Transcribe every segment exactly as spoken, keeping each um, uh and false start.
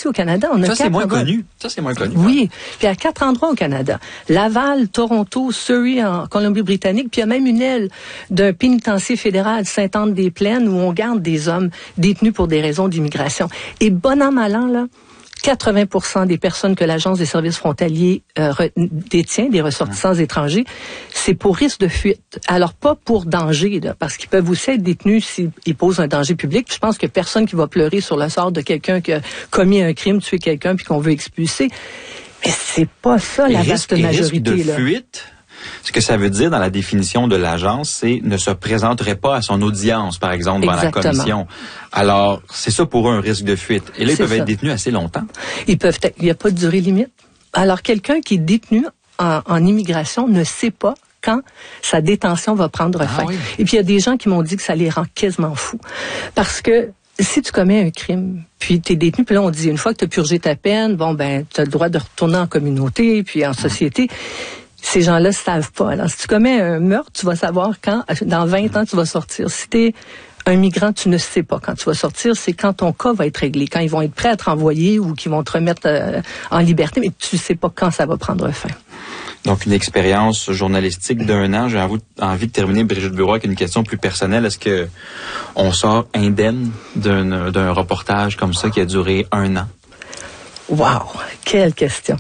aussi au Canada. On a ça, c'est moins endroits. connu. Ça, c'est moins connu. Oui. Puis à quatre endroits au Canada. Laval, Toronto, Surrey en Colombie-Britannique. Puis il y a même une aile d'un pénitencier fédéral, Sainte-Anne-des-Plaines, où on garde des hommes détenus pour des raisons d'immigration. Et bon an, mal an, là, quatre-vingts pour cent des personnes que l'Agence des services frontaliers euh, re- détient, des ressortissants mmh. étrangers, c'est pour risque de fuite. Alors, pas pour danger, là, parce qu'ils peuvent aussi être détenus s'ils posent un danger public. Je pense que personne qui va pleurer sur le sort de quelqu'un qui a commis un crime, tué quelqu'un, puis qu'on veut expulser. Mais c'est pas ça, la vaste majorité. Risque de fuite, ce que ça veut dire dans la définition de l'agence, c'est ne se présenterait pas à son audience, par exemple, devant la commission. Alors, c'est ça pour eux un risque de fuite. Et là, ils c'est peuvent ça. être détenus assez longtemps. Ils peuvent être, il n'y a pas de durée limite. Alors, quelqu'un qui est détenu en, en immigration ne sait pas quand sa détention va prendre ah, fin. Oui. Et puis, il y a des gens qui m'ont dit que ça les rend quasiment fous. Parce que si tu commets un crime, puis tu es détenu, puis là, on dit, une fois que tu as purgé ta peine, bon, ben, tu as le droit de retourner en communauté, puis en société. Ces gens-là ne savent pas. Alors, si tu commets un meurtre, tu vas savoir quand, dans vingt ans, tu vas sortir. Si tu es un migrant, tu ne sais pas quand tu vas sortir. C'est quand ton cas va être réglé, quand ils vont être prêts à te renvoyer ou qu'ils vont te remettre euh, en liberté, mais tu ne sais pas quand ça va prendre fin. Donc, une expérience journalistique d'un an. J'ai envie de terminer, Brigitte Bureau, avec une question plus personnelle. Est-ce que on sort indemne d'un, d'un reportage comme ça qui a duré un an? Wow! Quelle question!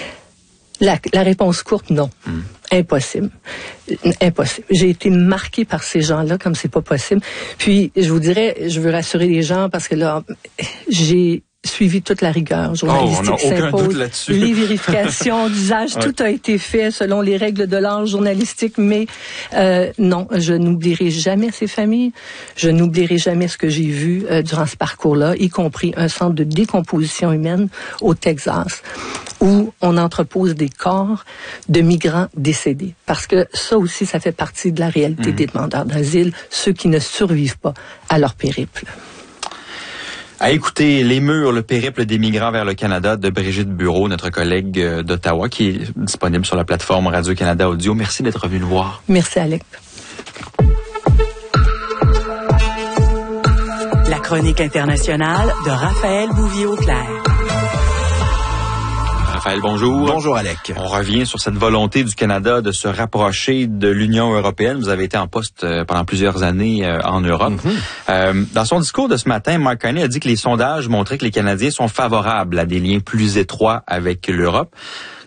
La, la réponse courte, non. Mm. Impossible. Impossible. J'ai été marquée par ces gens-là comme c'est pas possible. Puis, je vous dirais, je veux rassurer les gens parce que là, j'ai suivi toute la rigueur journalistique oh, on n'a aucun doute là-dessus. Les vérifications d'usage, ouais. Tout a été fait selon les règles de l'art journalistique, mais euh, non, je n'oublierai jamais ces familles, je n'oublierai jamais ce que j'ai vu euh, durant ce parcours-là, y compris un centre de décomposition humaine au Texas, où on entrepose des corps de migrants décédés. Parce que ça aussi, ça fait partie de la réalité mmh. des demandeurs d'asile, ceux qui ne survivent pas à leur périple. À écouter Les Murs, le périple des migrants vers le Canada de Brigitte Bureau, notre collègue d'Ottawa, qui est disponible sur la plateforme Radio-Canada Audio. Merci d'être venu nous voir. Merci, Alec. La chronique internationale de Raphaël Bouvier-Auclair. Raphaël, bonjour. Bonjour, Alec. On revient sur cette volonté du Canada de se rapprocher de l'Union européenne. Vous avez été en poste pendant plusieurs années en Europe. Mm-hmm. Euh, dans son discours de ce matin, Mark Carney a dit que les sondages montraient que les Canadiens sont favorables à des liens plus étroits avec l'Europe.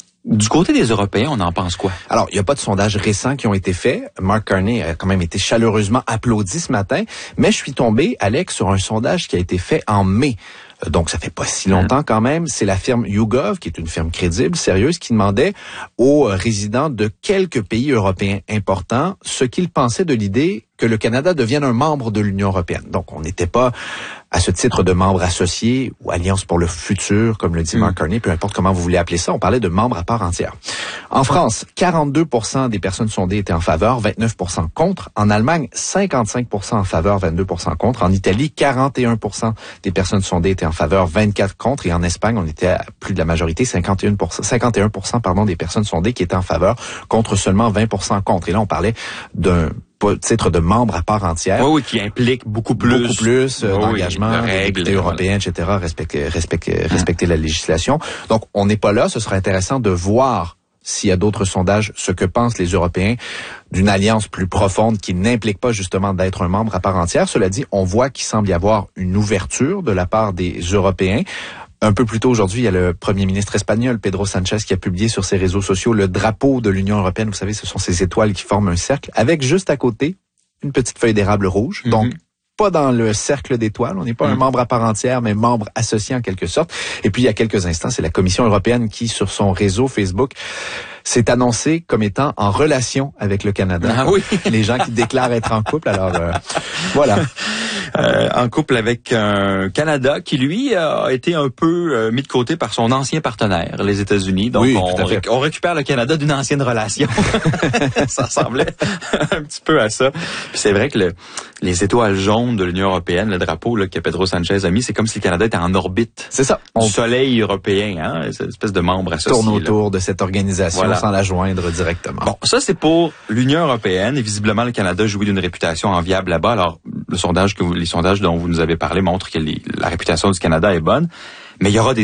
Du côté des Européens, on en pense quoi? Alors, il n'y a pas de sondages récents qui ont été faits. Mark Carney a quand même été chaleureusement applaudi ce matin. Mais je suis tombé, Alex, sur un sondage qui a été fait en mai. Donc, ça fait pas si longtemps quand même. C'est la firme YouGov, qui est une firme crédible, sérieuse, qui demandait aux résidents de quelques pays européens importants ce qu'ils pensaient de l'idée que le Canada devienne un membre de l'Union européenne. Donc, on n'était pas à ce titre de membre associé ou alliance pour le futur, comme le dit mmh. Mark Carney, peu importe comment vous voulez appeler ça, on parlait de membre à part entière. En France, quarante-deux pour cent des personnes sondées étaient en faveur, vingt-neuf pour cent contre. En Allemagne, cinquante-cinq pour cent en faveur, vingt-deux pour cent contre. En Italie, quarante et un pour cent des personnes sondées étaient en faveur, vingt-quatre contre. Et en Espagne, on était à plus de la majorité, cinquante et un pour cent, cinquante et un pour cent pardon, des personnes sondées qui étaient en faveur, contre seulement vingt pour cent contre. Et là, on parlait d'un titre de membre à part entière. Oui, oui, qui implique beaucoup plus. Beaucoup plus euh, oui, d'engagement, de règles, des européens, et cetera, respecter, respecter, hum. respecter la législation. Donc, on n'est pas là. Ce sera intéressant de voir s'il y a d'autres sondages, ce que pensent les Européens d'une alliance plus profonde qui n'implique pas justement d'être un membre à part entière. Cela dit, on voit qu'il semble y avoir une ouverture de la part des Européens. Un peu plus tôt aujourd'hui, il y a le premier ministre espagnol, Pedro Sanchez, qui a publié sur ses réseaux sociaux le drapeau de l'Union européenne. Vous savez, ce sont ces étoiles qui forment un cercle, avec juste à côté une petite feuille d'érable rouge. Mm-hmm. Donc, pas dans le cercle d'étoiles. On n'est pas mm-hmm. un membre à part entière, mais membre associé en quelque sorte. Et puis, il y a quelques instants, c'est la Commission européenne qui, sur son réseau Facebook, s'est annoncé comme étant en relation avec le Canada. Ah oui. Les gens qui déclarent être en couple. Alors, euh, voilà. Euh, en couple avec un Canada qui, lui, a été un peu euh, mis de côté par son ancien partenaire, les États-Unis. Donc, oui, on, ré- on récupère le Canada d'une ancienne relation. Ça ressemblait un petit peu à ça. Puis c'est vrai que le, les étoiles jaunes de l'Union européenne, le drapeau là, que Pedro Sanchez a mis, c'est comme si le Canada était en orbite. C'est ça. On... Du soleil européen, hein, cette espèce de membre associé. Tourne autour là. de cette organisation voilà. sans la joindre directement. Bon, ça c'est pour l'Union européenne et visiblement le Canada jouit d'une réputation enviable là-bas. Alors, le sondage que vous, les sondages dont vous nous avez parlé montrent que les, la réputation du Canada est bonne, mais il y aura des